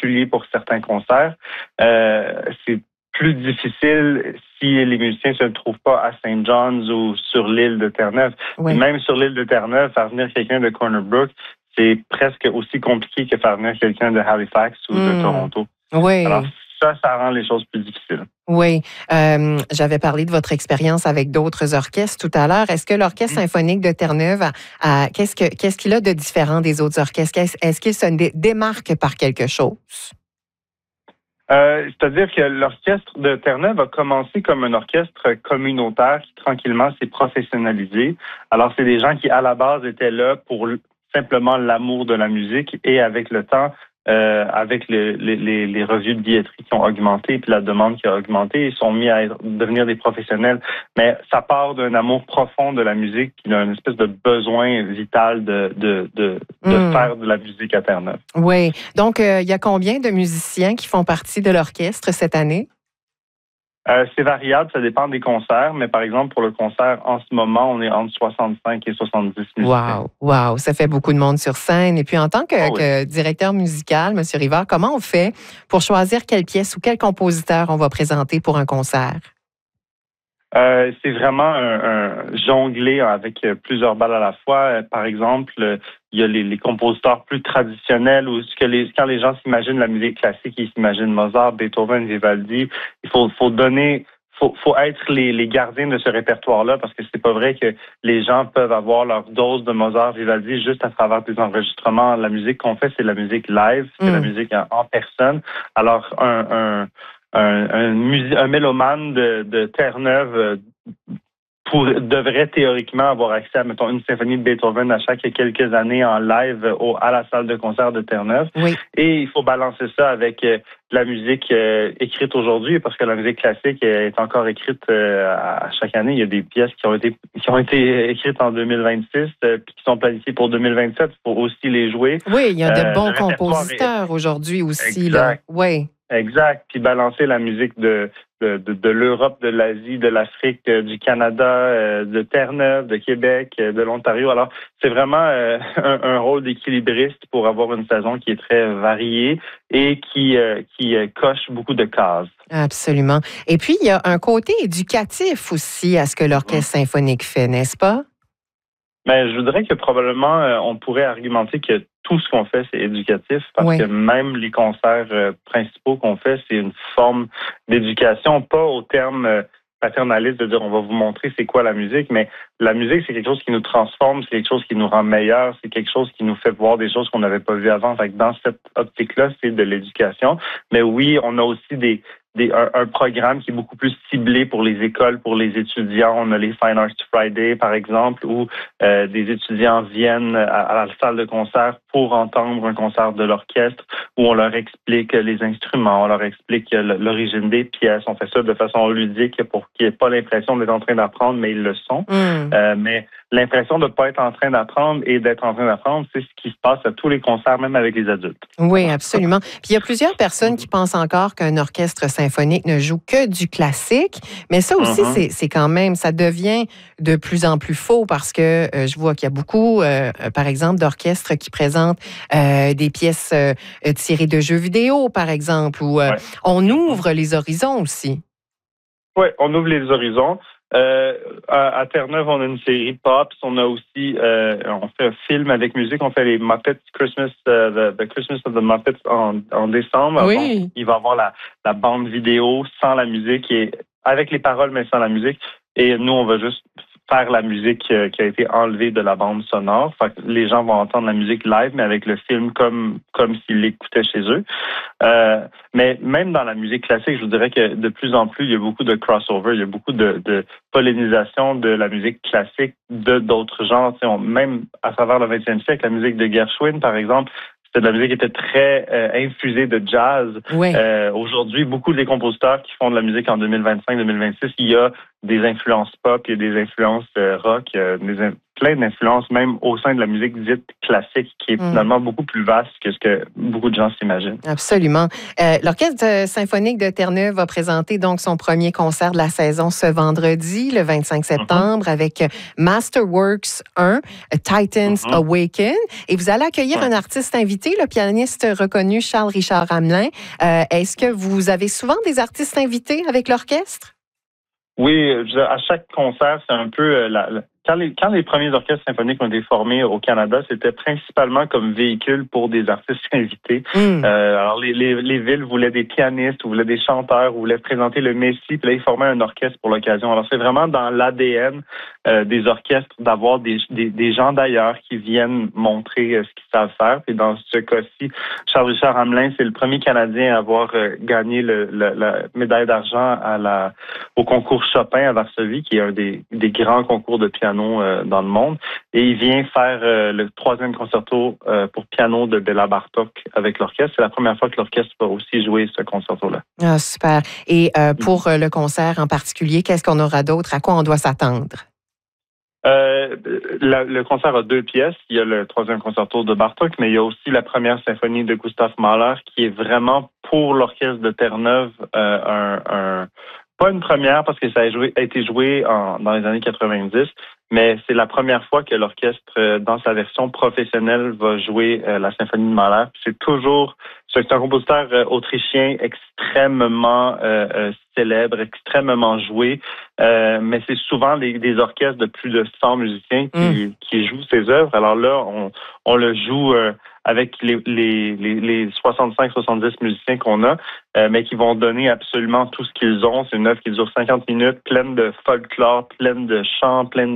particulier pour certains concerts. C'est plus difficile si les musiciens ne se trouvent pas à St. John's ou sur l'île de Terre-Neuve. Oui. Et même sur l'île de Terre-Neuve, faire venir quelqu'un de Corner Brook, c'est presque aussi compliqué que faire venir quelqu'un de Halifax ou de Toronto. Oui. Alors, ça rend les choses plus difficiles. Oui. J'avais parlé de votre expérience avec d'autres orchestres tout à l'heure. Est-ce que l'Orchestre symphonique de Terre-Neuve, qu'est-ce qu'il a de différent des autres orchestres? Est-ce qu'il se démarque par quelque chose? C'est-à-dire que l'orchestre de Terre-Neuve a commencé comme un orchestre communautaire qui, tranquillement, s'est professionnalisé. Alors, c'est des gens qui, à la base, étaient là pour simplement l'amour de la musique et avec le temps, avec les revues de billetterie qui ont augmenté puis la demande qui a augmenté, ils sont mis à devenir des professionnels. Mais ça part d'un amour profond de la musique puis d'une espèce de besoin vital de faire de la musique à Terre-Neuve. Oui. Donc, il y a combien de musiciens qui font partie de l'orchestre cette année? C'est variable, ça dépend des concerts, mais par exemple, pour le concert, en ce moment, on est entre 65 et 70 musiciens. Wow, ça fait beaucoup de monde sur scène. Et puis, en tant que directeur musical, M. Rivard, comment on fait pour choisir quelle pièce ou quel compositeur on va présenter pour un concert? C'est vraiment un jongler avec plusieurs balles à la fois. Par exemple, il y a les compositeurs plus traditionnels où quand les gens s'imaginent la musique classique, ils s'imaginent Mozart, Beethoven, Vivaldi. Il faut être les gardiens de ce répertoire-là parce que c'est pas vrai que les gens peuvent avoir leur dose de Mozart, Vivaldi juste à travers des enregistrements. La musique qu'on fait, c'est la musique live, c'est la musique en personne. Alors, un mélomane de Terre-Neuve devrait théoriquement avoir accès à, mettons, une symphonie de Beethoven à chaque quelques années en live à la salle de concert de Terre-Neuve. Oui. Et il faut balancer ça avec la musique écrite aujourd'hui, parce que la musique classique est encore écrite à chaque année. Il y a des pièces qui ont été écrites en 2026 puis qui sont planifiées pour 2027. Il faut aussi les jouer. Oui, il y a de bons compositeurs aujourd'hui aussi. Exact. Là. Oui. Exact. Puis balancer la musique de l'Europe, de l'Asie, de l'Afrique, du Canada, de Terre-Neuve, de Québec, de l'Ontario. Alors, c'est vraiment un rôle d'équilibriste pour avoir une saison qui est très variée et qui coche beaucoup de cases. Absolument. Et puis, il y a un côté éducatif aussi à ce que l'Orchestre symphonique fait, n'est-ce pas? Mais je voudrais que probablement, on pourrait argumenter que tout ce qu'on fait, c'est éducatif, parce que même les concerts principaux qu'on fait, c'est une forme d'éducation, pas au terme paternaliste de dire on va vous montrer c'est quoi la musique, mais la musique, c'est quelque chose qui nous transforme, c'est quelque chose qui nous rend meilleurs, c'est quelque chose qui nous fait voir des choses qu'on n'avait pas vues avant. Fait que dans cette optique-là, c'est de l'éducation. Mais oui, on a aussi un programme qui est beaucoup plus ciblé pour les écoles, pour les étudiants. On a les Fine Arts Friday, par exemple, où des étudiants viennent à la salle de concert pour entendre un concert de l'orchestre, où on leur explique les instruments, on leur explique l'origine des pièces. On fait ça de façon ludique pour qu'ils n'aient pas l'impression d'être en train d'apprendre, mais ils le sont. Mais l'impression de ne pas être en train d'apprendre et d'être en train d'apprendre, c'est ce qui se passe à tous les concerts, même avec les adultes. Oui, absolument. Puis il y a plusieurs personnes qui pensent encore qu'un orchestre symphonique ne joue que du classique, mais ça aussi, c'est quand même, ça devient de plus en plus faux parce que je vois qu'il y a beaucoup, par exemple, d'orchestres qui présentent des pièces tirées de jeux vidéo, par exemple, où on ouvre les horizons aussi. Oui, on ouvre les horizons. À Terre-Neuve, on a une série pop. On a aussi, on fait un film avec musique. On fait les Muppets Christmas, the Christmas of the Muppets en décembre. Oui. Donc, il va y avoir la bande vidéo sans la musique et avec les paroles mais sans la musique. Et nous, on va juste faire la musique qui a été enlevée de la bande sonore. Fait que les gens vont entendre la musique live, mais avec le film comme s'ils l'écoutaient chez eux. Mais même dans la musique classique, je vous dirais que de plus en plus, il y a beaucoup de crossover, il y a beaucoup de pollinisation de la musique classique d'autres genres. Même à travers le 20e siècle, la musique de Gershwin, par exemple, c'était de la musique qui était très infusée de jazz. Oui. Aujourd'hui, beaucoup des compositeurs qui font de la musique en 2025-2026, il y a des influences pop, il y a des influences rock, plein d'influences, même au sein de la musique dite classique, qui est finalement beaucoup plus vaste que ce que beaucoup de gens s'imaginent. Absolument. L'Orchestre symphonique de Terre-Neuve va présenter donc son premier concert de la saison ce vendredi, le 25 septembre, avec Masterworks 1, Titans Awaken. Et vous allez accueillir un artiste invité, le pianiste reconnu Charles-Richard Hamelin. Est-ce que vous avez souvent des artistes invités avec l'orchestre? Oui, à chaque concert, c'est un peu quand les premiers orchestres symphoniques ont été formés au Canada, c'était principalement comme véhicule pour des artistes invités. Alors, les villes voulaient des pianistes, ou voulaient des chanteurs, ou voulaient présenter le Messie, puis là, ils formaient un orchestre pour l'occasion. Alors, c'est vraiment dans l'ADN des orchestres d'avoir des gens d'ailleurs qui viennent montrer ce qu'ils savent faire. Puis dans ce cas-ci, Charles-Richard Hamelin, c'est le premier Canadien à avoir gagné la médaille d'argent au concours Chopin à Varsovie, qui est un des grands concours de piano dans le monde. Et il vient faire le 3e concerto pour piano de Béla Bartók avec l'orchestre. C'est la première fois que l'orchestre va aussi jouer ce concerto-là. Ah, super. Et pour le concert en particulier, qu'est-ce qu'on aura d'autre? À quoi on doit s'attendre? Le concert a 2 pièces. Il y a le 3e concerto de Bartók, mais il y a aussi la première symphonie de Gustav Mahler, qui est vraiment pour l'orchestre de Terre-Neuve pas une première parce que ça a été joué dans les années 90, mais c'est la première fois que l'orchestre, dans sa version professionnelle, va jouer la symphonie de Mahler. C'est un compositeur autrichien extrêmement célèbre, extrêmement joué, mais c'est souvent des orchestres de plus de 100 musiciens qui jouent ses œuvres. Alors là, on le joue avec les 65-70 musiciens qu'on a, mais qui vont donner absolument tout ce qu'ils ont. C'est une œuvre qui dure 50 minutes, pleine de folklore, pleine de chants, pleine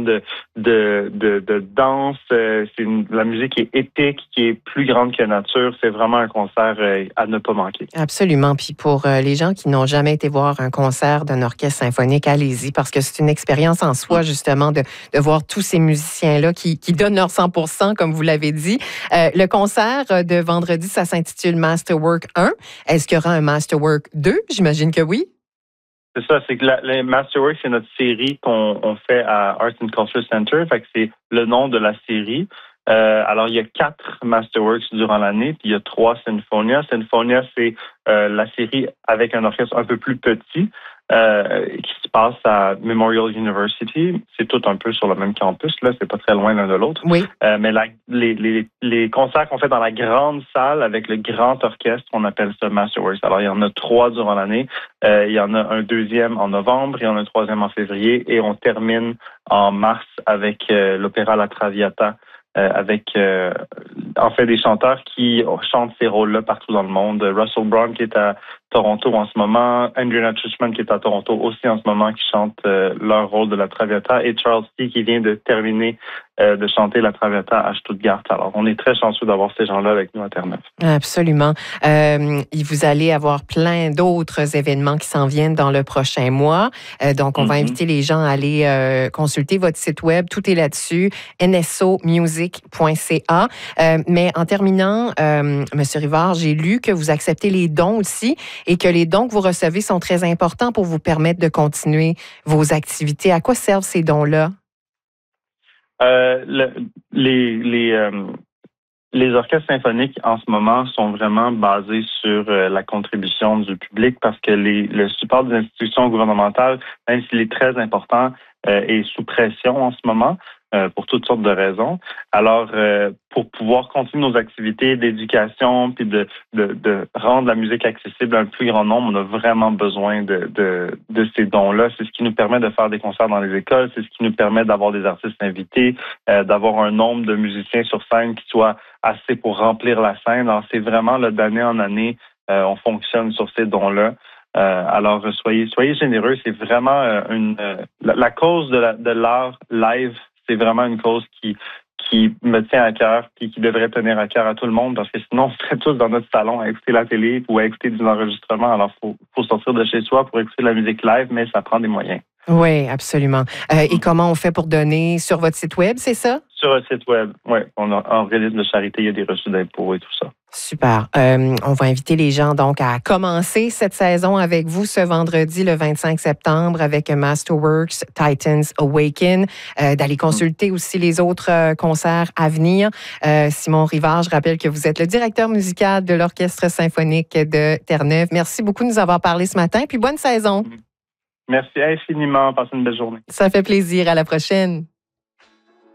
de danse. La musique est épique, qui est plus grande que nature. C'est vraiment un concert à ne pas manquer. Absolument. Puis pour les gens qui n'ont jamais été voir un concert d'un orchestre symphonique, allez-y, parce que c'est une expérience en soi, justement, de voir tous ces musiciens-là qui donnent leur 100%, comme vous l'avez dit. Le concert de vendredi, ça s'intitule Masterwork 1. Est-ce qu'il y aura un Masterwork 2? J'imagine que oui. C'est ça, c'est que les Masterworks, c'est notre série qu'on fait à Arts and Culture Center. Fait que c'est le nom de la série. Alors, il y a 4 Masterworks durant l'année, puis il y a 3 Sinfonia. Sinfonia, c'est la série avec un orchestre un peu plus petit qui se passe à Memorial University. C'est tout un peu sur le même campus, là, c'est pas très loin l'un de l'autre. Oui. Mais les concerts qu'on fait dans la grande salle avec le grand orchestre, on appelle ça Masterworks. Alors, il y en a 3 durant l'année. Il y en a un 2e en novembre, il y en a un 3e en février, et on termine en mars avec l'opéra La Traviata, avec en fait des chanteurs qui chantent ces rôles-là partout dans le monde. Russell Brown qui est à Toronto en ce moment, Andrew Nachman qui est à Toronto aussi en ce moment, qui chante leur rôle de la Traviata, et Charles T qui vient de terminer de chanter la Traviata à Stuttgart. Alors, on est très chanceux d'avoir ces gens-là avec nous à Terre-Neuve. Absolument. Vous allez avoir plein d'autres événements qui s'en viennent dans le prochain mois. Donc, on va inviter les gens à aller consulter votre site web. Tout est là-dessus, nsomusic.ca. Mais en terminant, M. Rivard, j'ai lu que vous acceptez les dons aussi et que les dons que vous recevez sont très importants pour vous permettre de continuer vos activités. À quoi servent ces dons-là? Les orchestres symphoniques en ce moment sont vraiment basés sur la contribution du public parce que le support des institutions gouvernementales, même s'il est très important, est sous pression en ce moment pour toutes sortes de raisons. Alors, pour pouvoir continuer nos activités d'éducation puis de rendre la musique accessible à un plus grand nombre, on a vraiment besoin de ces dons-là. C'est ce qui nous permet de faire des concerts dans les écoles, c'est ce qui nous permet d'avoir des artistes invités, d'avoir un nombre de musiciens sur scène qui soit assez pour remplir la scène. Alors, c'est vraiment là, d'année en année, on fonctionne sur ces dons-là. Alors, soyez généreux. C'est vraiment la cause de l'art live. C'est vraiment une cause qui me tient à cœur et qui devrait tenir à cœur à tout le monde parce que sinon, on serait tous dans notre salon à écouter la télé ou à écouter des enregistrements. Alors, faut sortir de chez soi pour écouter la musique live, mais ça prend des moyens. Oui, absolument. Et comment on fait pour donner sur votre site web, c'est ça? Sur le site web, oui. On a un organisme de charité, il y a des reçus d'impôts et tout ça. Super. On va inviter les gens donc à commencer cette saison avec vous ce vendredi, le 25 septembre, avec Masterworks, Titans Awaken, d'aller consulter aussi les autres concerts à venir. Simon Rivard, je rappelle que vous êtes le directeur musical de l'Orchestre symphonique de Terre-Neuve. Merci beaucoup de nous avoir parlé ce matin, puis bonne saison. Merci infiniment. Passez une belle journée. Ça fait plaisir. À la prochaine.